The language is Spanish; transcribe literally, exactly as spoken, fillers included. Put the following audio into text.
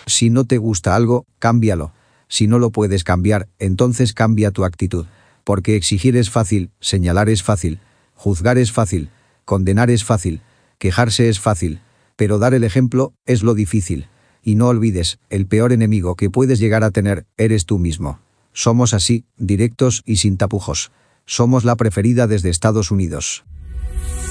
Si no te gusta algo, cámbialo. Si no lo puedes cambiar, entonces cambia tu actitud. Porque exigir es fácil, señalar es fácil, juzgar es fácil, condenar es fácil, quejarse es fácil, pero dar el ejemplo es lo difícil. Y no olvides, el peor enemigo que puedes llegar a tener, eres tú mismo. Somos así, directos y sin tapujos. Somos la preferida desde Estados Unidos.